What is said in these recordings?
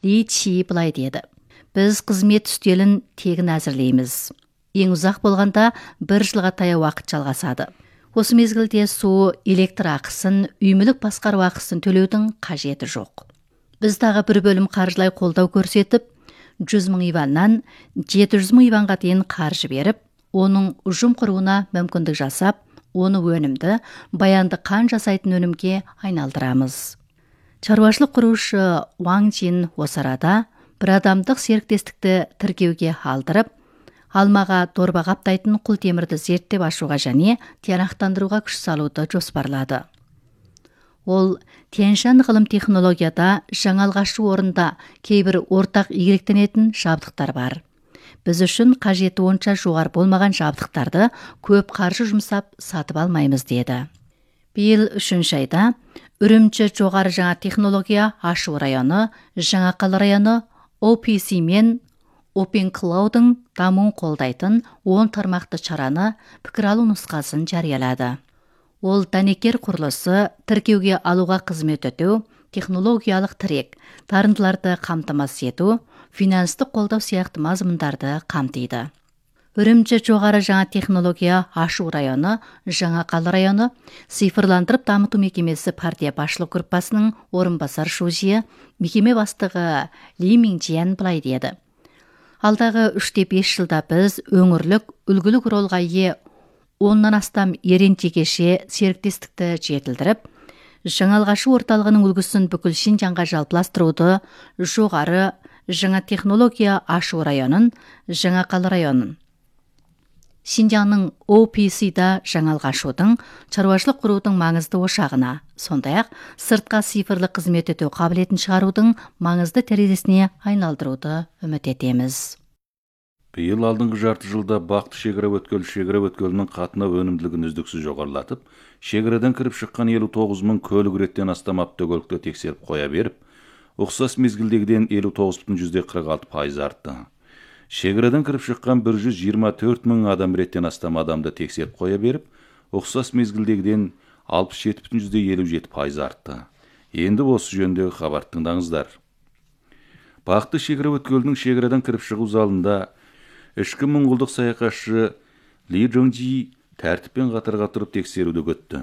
Ли Чи былай деді. Біз қызмет үстелін тегін әзірлейміз. Ең ұзақ болғанда 1 жылға таяу уақыт жалғасады. Осы мезгілде су, электр ақысын, үй мүлік басқару ақысын төлеудің қажеті жоқ. Біз тағы бір бөлім қаржылай қолдау көрсетіп, 100 мың иваннан 700 мың иванға дейін қаржы беріп, оның ұжым құруына мүмкіндік жасап, оны өнімді, баянды қан жасайтын өнімге айналдырамыз. Шаруашылық құрушы Уаң Джин осы арада бір адамдық серіктестікті тіркеуге алдырып, алмаға дорба қаптайтын құлтемірді зерттеп ашуға және тиянақтандыруға күш салуды жоспарлады. Ол Тяньшан ғылым технологияда жаңалғашу орында кейбір ортақ игіліктенетін жабдықтар бар. Біз үшін қажеті онша жоғары болмаған жабдықтарды көп қаржы жұмсап сатып алмаймыз деді. Биыл 3 айда Үрімчі жоғары жаңа технология ашу районы, Жаңақала районы OPC мен Open Cloud'ың дамуын қолдайтын 10 тармақты шараны пікір алу нұсқасын жариялады. Ол дәнекер құрылысы, тіркеуге алуға қызмет өтеу, технологиялық тірек, дарындыларды қамтамасыз ету, финанстық қолдау сияқты мазмұндарды қамтиды. Үрімчі жоғары жаңа технология ашу районы, Жаңақала районы, цифрландырып дамыту мекемесі партия басшылық группасының орынбасар шужие, мекеме бастығы Ли Минжиян былай деді. Алдағы 3-5 жылда біз өңірлік үлгілік ролға ие 10-нан астам ерен-жекеше серіктестікті жетілдіріп, жаңалғашу орталығының үлгісін бүкіл Шинжаңға жалпыластыруды жоғары жаңа технология ашу районын, Жаңақала районын. Шинжаңның OPC-да жаңалғашудың, шаруашылық құрудың маңызды ошағына, сондай-ақ сыртқа цифрлы қызмет өтеу қабілетін шығарудың маңызды терезесіне айналдыруды үміт етеміз. Биыл алдыңғы жарты жылда Бақты шекара өткелінің қатынау өнімділігін үздіксіз жоғарылатып, шекарадан кіріп шыққан 59 мың көлік реттен астам автокөлікті тексеріп қоя беріп, ұқсас мезгілдегіден 59,46% артты. Шекарадан кіріп шыққан 124 мың адам реттен астам адамды тексеріп қоя беріп, ұқсас мезгілдегіден 67,57% артты. Енді осы жөндегі хабар тыңдаңыздар. Бақты шекара өткелінің шекарадан кіріп шығу залында ішкі мұңғылдық саяхатшы Ли Жонжи тәртіппен қатарға тұрып тексеруді көтті.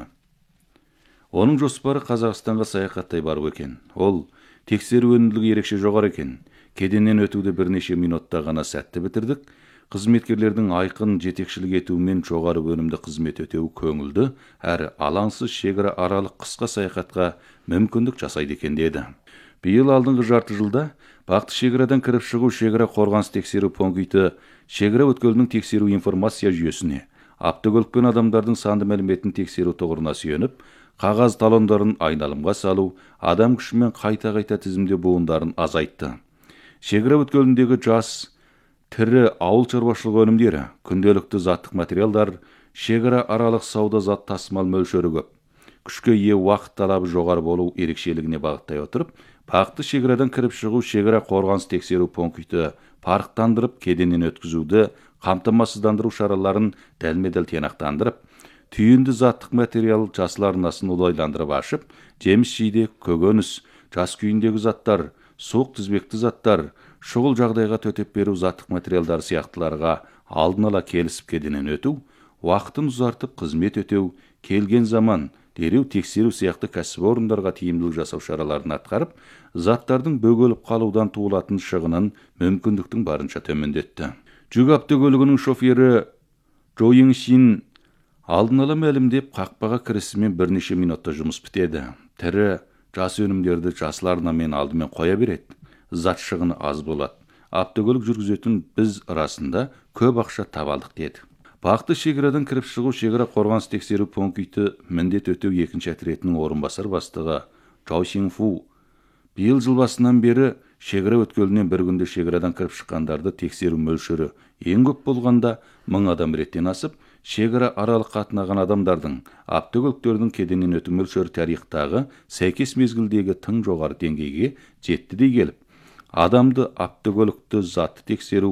Оның жоспары Қазақстанға саяхаттай бару екен. Ол тексеру өнімділігі ерекше жоғары екен. Кеденнен өтуді бірнеше минутта ғана сәтті бітірдік. Қызметкерлердің айқын жетекшілік етуімен жоғары өнімді қызмет өтеу көңілді, әрі алаңсыз шекара аралық қысқа саяхатқа мүмкіндік жасайды екен деді. Биыл алдыңғы жарты жылда Бақты шекарадан кіріп шығу шекара қорғаныс тексеру пункті шекара өткелінің тексеру информация жүйесіне, автокөлікпен адамдардың санды мәліметін тексеру тұғырына сүйеніп, қағаз талондарын айналымға салу, адам күшімен қайта-қайта тізімде буындарын азайтты. Шекара өткеліндегі жас, тірі ауыл шаруашылығы өнімдері, күнделікті заттық материалдар, шекара аралық сауда зат тасымал мөлшері көп. Күшке ие уақыт талабы жоғары болу ерекшелігіне бағыттай отырып, Бақты шекарадан кіріп шығу шекара қорғаныс тексеру пункті парықтандырып, кеденнен өткізуді қамтамасыздандыру шараларын дәлме-дәл тиянақтандырып, түйінді заттық материал жасыл арнасын ұлайландырып ашып, жеміс-жидек, көкөніс, жас күйіндегі заттар, суық тізбекті заттар, шұғыл жағдайға төтеп беру заттық материалдар сияқтыларға алдын ала келісіп кеденнен өту, уақытын ұзартып қызмет өтеу, келген заман дереу тексеру сияқты кәсіпорындарға тиімділік жасау шараларын атқарып, заттардың бөгеліп қалудан туылатын шығынын мүмкіндіктің барынша төмендетті. Жүк автокөлігінің шофері Джо Йиншин алдын ала мәлімдеп, қақпаға кірісімен бірнеше минутта жұмыс бітеді. Тірі жас өнімдерді жасыл арнамен алдымен қоя береді. Зат шығыны аз болады. Автокөлік жүргізетін біз арасында көп ақша табалдық деді. Бақты шекарадан кіріп шығу шекара қорғаныс тексеру пункті міндет өтеу екінші отрядының орынбасар бастығы Чжао Синфу биыл жыл басынан бері шекара өткелінен бір күнде шекарадан кіріп шыққандарды тексеру мөлшері ең көп болғанда 1000 адам реттен асып, шекара аралық қатынаған адамдардың автокөліктердің кеденнен өту мөлшері тарихтағы сәйкес мезгілдегі тың жоғары деңгейге жетті дей келіп, адамды автокөлікті затты тексеру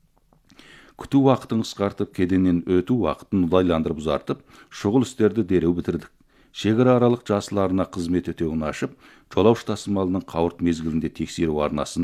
күту уақытын қысқартып, кеденнен өту уақытын ұлайландырып ұзартып, шұғыл істерді дереу бітірдік. Шекара аралық жасыл арна қызмет өтеуін ашып, жолаушы тасымалының қауырт мезгілінде тексеру арнасын